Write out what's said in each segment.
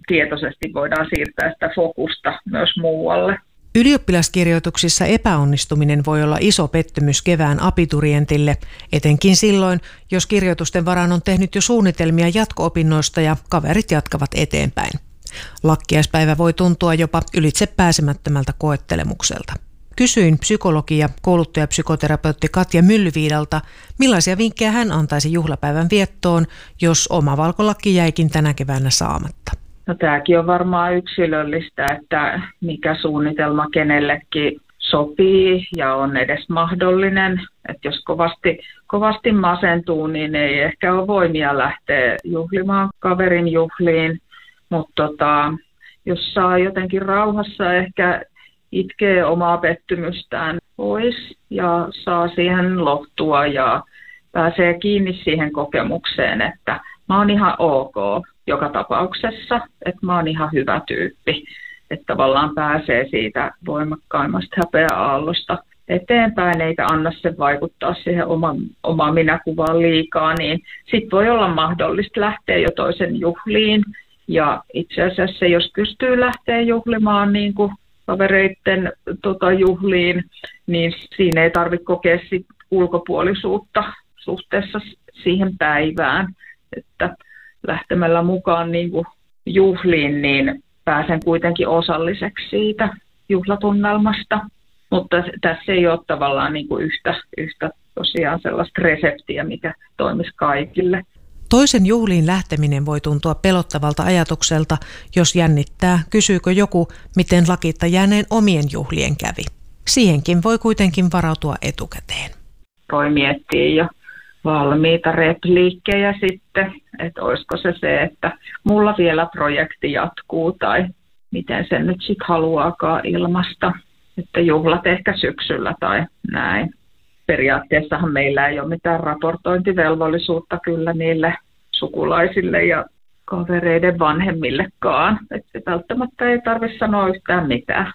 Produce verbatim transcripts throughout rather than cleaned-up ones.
tietoisesti voidaan siirtää sitä fokusta myös muualle. Ylioppilaskirjoituksissa epäonnistuminen voi olla iso pettymys kevään abiturientille, etenkin silloin, jos kirjoitusten varaan on tehnyt jo suunnitelmia jatko-opinnoista ja kaverit jatkavat eteenpäin. Lakkiaispäivä voi tuntua jopa ylitse pääsemättömältä koettelemukselta. Kysyin psykologi ja kouluttajapsykoterapeutti Katja Myllyviidalta, millaisia vinkkejä hän antaisi juhlapäivän viettoon, jos oma valkolakki jäikin tänä keväänä saamatta. No, tämäkin on varmaan yksilöllistä, että mikä suunnitelma kenellekin sopii ja on edes mahdollinen. Että jos kovasti, kovasti masentuu, niin ei ehkä ole voimia lähteä juhlimaan kaverin juhliin. Mutta tota, jos saa jotenkin rauhassa ehkä itkee omaa pettymystään pois ja saa siihen lohtua ja pääsee kiinni siihen kokemukseen, että mä oon ihan ok joka tapauksessa, että mä oon ihan hyvä tyyppi, että tavallaan pääsee siitä voimakkaimmasta häpeäaallosta eteenpäin, eikä anna sen vaikuttaa siihen oman, omaan minäkuvaan liikaa, niin sitten voi olla mahdollista lähteä jo toisen juhliin. Ja itse asiassa, jos pystyy lähteä juhlimaan niin kuin kavereiden tota, juhliin, niin siinä ei tarvitse kokea sit ulkopuolisuutta suhteessa siihen päivään, että lähtemällä mukaan niin kuin juhliin, niin pääsen kuitenkin osalliseksi siitä juhlatunnelmasta. Mutta tässä ei ole tavallaan niin kuin yhtä, yhtä tosiaan sellaista reseptiä, mikä toimisi kaikille. Toisen juhliin lähteminen voi tuntua pelottavalta ajatukselta, jos jännittää, kysyykö joku, miten lakitta jääneen omien juhlien kävi. Siihenkin voi kuitenkin varautua etukäteen. Voi miettiä jo valmiita repliikkejä sitten, että olisiko se se, että mulla vielä projekti jatkuu tai miten sen nyt sitten haluaakaan ilmaista, että juhlat ehkä syksyllä tai näin. Periaatteessahan meillä ei ole mitään raportointivelvollisuutta kyllä niille sukulaisille ja kavereiden vanhemmillekaan. Että välttämättä ei tarvitse sanoa yhtään mitään.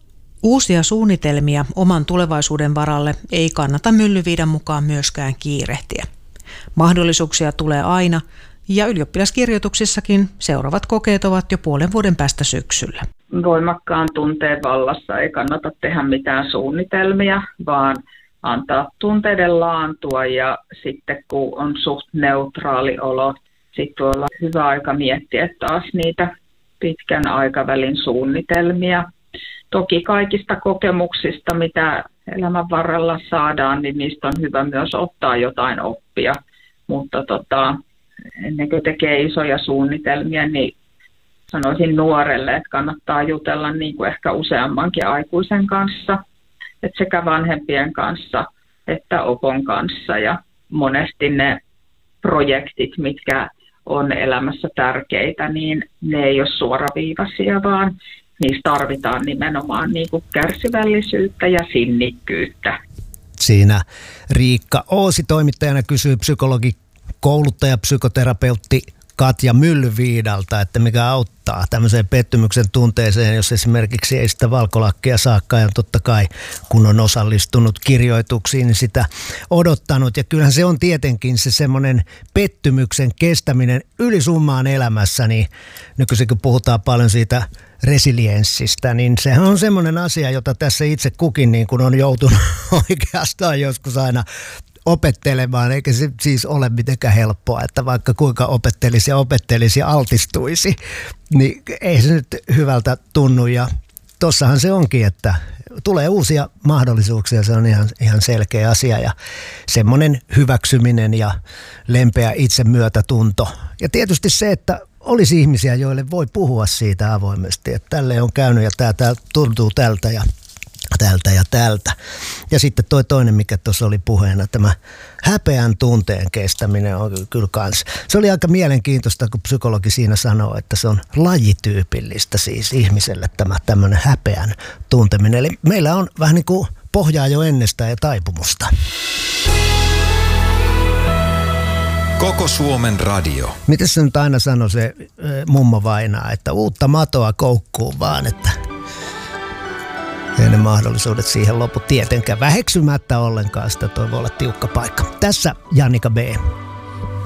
Uusia suunnitelmia oman tulevaisuuden varalle ei kannata Myllyviidan mukaan myöskään kiirehtiä. Mahdollisuuksia tulee aina ja ylioppilaskirjoituksissakin seuraavat kokeet ovat jo puolen vuoden päästä syksyllä. Voimakkaan tunteen vallassa ei kannata tehdä mitään suunnitelmia, vaan antaa tunteiden laantua ja sitten kun on suht neutraali olo, sitten voi olla hyvä aika miettiä taas niitä pitkän aikavälin suunnitelmia. Toki kaikista kokemuksista, mitä elämän varrella saadaan, niin niistä on hyvä myös ottaa jotain oppia, mutta tota, ennen kuin tekee isoja suunnitelmia, niin sanoisin nuorelle, että kannattaa jutella niin kuin ehkä useammankin aikuisen kanssa, että sekä vanhempien kanssa että opon kanssa. Ja monesti ne projektit, mitkä on elämässä tärkeitä, niin ne ei ole suoraviivaisia, vaan niissä tarvitaan nimenomaan niin kuin kärsivällisyyttä ja sinnikkyyttä. Siinä Riikka Oosi toimittajana kysyy psykologi, kouluttaja, psykoterapeutti Katja Myllyviidalta, että mikä auttaa tämmöiseen pettymyksen tunteeseen, jos esimerkiksi ei sitä valkolakkia saakaan, ja totta kai kun on osallistunut kirjoituksiin, niin sitä odottanut. Ja kyllähän se on tietenkin se semmoinen pettymyksen kestäminen ylisummaan elämässä, niin nykyisin kun puhutaan paljon siitä resilienssistä, niin sehän on semmoinen asia, jota tässä itse kukin niin kuin on joutunut oikeastaan joskus aina opettelemaan, eikä se siis ole mitenkään helppoa, että vaikka kuinka opettelisi ja opettelisi ja altistuisi, niin ei se nyt hyvältä tunnu. Ja tossahan se onkin, että tulee uusia mahdollisuuksia, se on ihan, ihan selkeä asia ja semmoinen hyväksyminen ja lempeä itsemyötätunto. Ja tietysti se, että olisi ihmisiä, joille voi puhua siitä avoimesti, että tälle on käynyt ja tämä, tämä tuntuu tältä ja tältä ja tältä. Ja sitten toi toinen, mikä tuossa oli puheena, tämä häpeän tunteen kestäminen on kyllä kans. Se oli aika mielenkiintoista, kun psykologi siinä sanoo, että se on lajityypillistä siis ihmiselle tämä tämmöinen häpeän tunteminen. Eli meillä on vähän niin kuin pohjaa jo ennestään ja taipumusta. Koko Suomen radio. Miten se nyt aina sanoi se mummo vainaa, että uutta matoa koukkuu vaan, että ei ne mahdollisuudet siihen lopu tietenkään väheksymättä ollenkaan, sitä toi voi olla tiukka paikka. Tässä Jannika B.